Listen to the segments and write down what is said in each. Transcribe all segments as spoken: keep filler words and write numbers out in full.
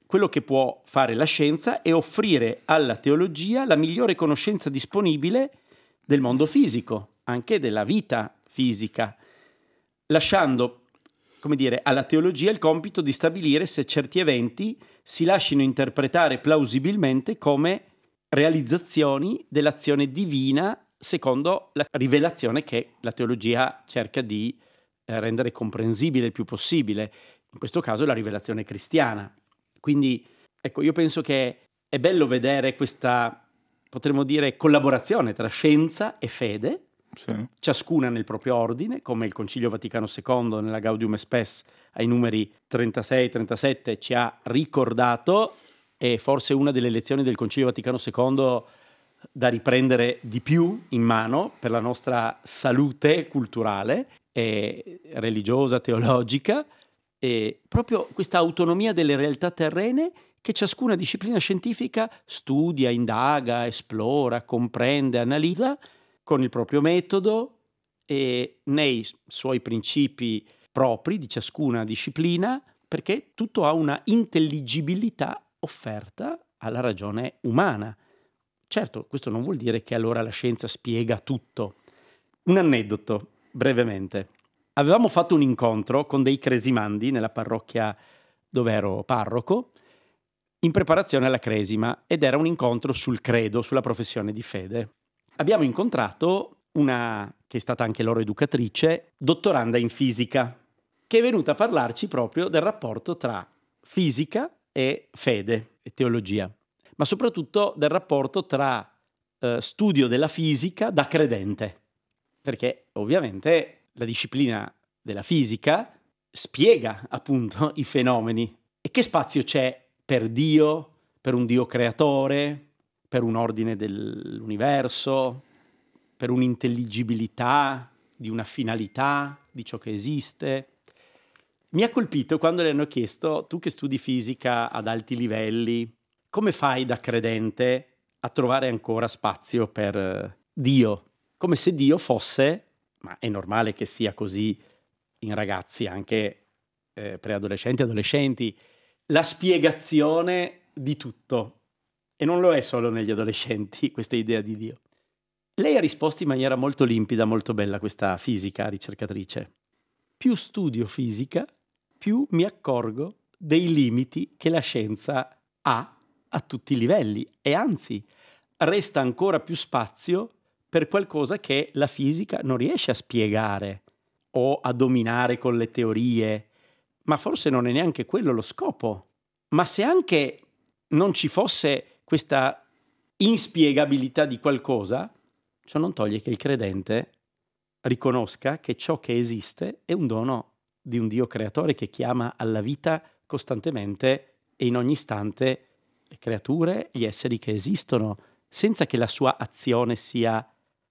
quello che può fare la scienza è offrire alla teologia la migliore conoscenza disponibile del mondo fisico, anche della vita fisica, lasciando, come dire, alla teologia il compito di stabilire se certi eventi si lasciano interpretare plausibilmente come realizzazioni dell'azione divina secondo la rivelazione che la teologia cerca di eh, rendere comprensibile il più possibile, in questo caso la rivelazione cristiana. Quindi, ecco, io penso che è bello vedere questa, potremmo dire, collaborazione tra scienza e fede, Sì. ciascuna nel proprio ordine, come il Concilio Vaticano secondo nella Gaudium et Spes ai numeri trentasei trentasette ci ha ricordato, e forse una delle lezioni del Concilio Vaticano secondo da riprendere di più in mano per la nostra salute culturale e religiosa, teologica, e proprio questa autonomia delle realtà terrene che ciascuna disciplina scientifica studia, indaga, esplora, comprende, analizza con il proprio metodo e nei suoi principi propri di ciascuna disciplina, perché tutto ha una intelligibilità offerta alla ragione umana. Certo, questo non vuol dire che allora la scienza spiega tutto. Un aneddoto, brevemente. Avevamo fatto un incontro con dei cresimandi nella parrocchia dove ero parroco, in preparazione alla cresima, ed era un incontro sul credo, sulla professione di fede. Abbiamo incontrato una, che è stata anche loro educatrice, dottoranda in fisica, che è venuta a parlarci proprio del rapporto tra fisica e fede e teologia, ma soprattutto del rapporto tra eh, studio della fisica da credente, perché ovviamente la disciplina della fisica spiega appunto i fenomeni. E che spazio c'è per Dio, per un Dio creatore, per un ordine dell'universo, per un'intelligibilità di una finalità di ciò che esiste? Mi ha colpito quando le hanno chiesto: tu che studi fisica ad alti livelli, come fai da credente a trovare ancora spazio per eh, Dio? Come se Dio fosse, ma è normale che sia così in ragazzi anche eh, preadolescenti, adolescenti, la spiegazione di tutto. E non lo è solo negli adolescenti questa idea di Dio. Lei ha risposto in maniera molto limpida, molto bella, questa fisica ricercatrice. Più studio fisica, più mi accorgo dei limiti che la scienza ha a tutti i livelli, e anzi resta ancora più spazio per qualcosa che la fisica non riesce a spiegare o a dominare con le teorie, ma forse non è neanche quello lo scopo. Ma se anche non ci fosse questa inspiegabilità di qualcosa, ciò non toglie che il credente riconosca che ciò che esiste è un dono di un Dio creatore che chiama alla vita costantemente e in ogni istante le creature, gli esseri che esistono, senza che la sua azione sia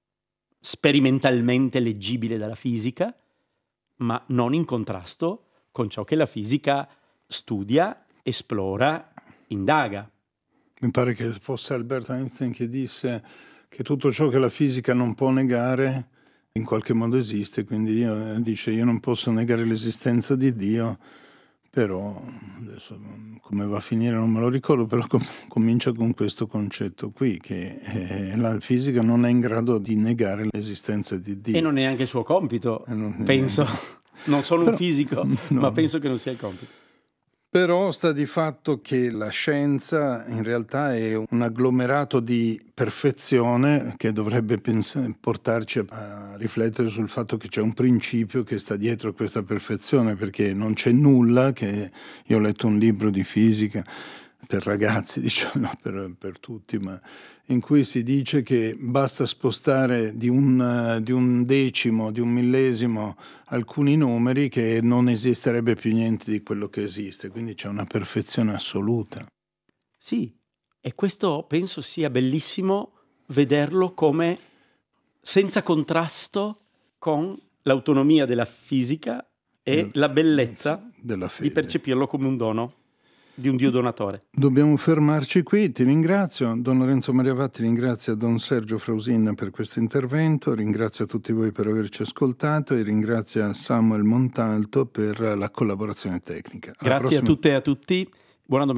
sperimentalmente leggibile dalla fisica, ma non in contrasto con ciò che la fisica studia, esplora, indaga. Mi pare che fosse Albert Einstein che disse che tutto ciò che la fisica non può negare in qualche modo esiste, quindi io, eh, dice io non posso negare l'esistenza di Dio, però adesso come va a finire non me lo ricordo, però com- comincia con questo concetto qui, che eh, la fisica non è in grado di negare l'esistenza di Dio. E non è neanche il suo compito, E non è penso. neanche- Non sono Però- un fisico, no. ma penso che non sia il compito. Però sta di fatto che la scienza in realtà è un agglomerato di perfezione che dovrebbe pens- portarci a riflettere sul fatto che c'è un principio che sta dietro questa perfezione, perché non c'è nulla che... Io ho letto un libro di fisica per ragazzi, diciamo, no, per, per tutti, ma in cui si dice che basta spostare di un, di un decimo, di un millesimo alcuni numeri che non esisterebbe più niente di quello che esiste, quindi c'è una perfezione assoluta. Sì, e questo penso sia bellissimo vederlo come senza contrasto con l'autonomia della fisica e Mm. la bellezza Della di fede. percepirlo come un dono di un Dio donatore. Dobbiamo fermarci qui, ti ringrazio. Don Lorenzo Mariavatti ringrazia Don Sergio Frausin per questo intervento, ringrazio tutti voi per averci ascoltato e ringrazia Samuel Montalto per la collaborazione tecnica. Alla Grazie a prossima. tutte e a tutti, buona domenica.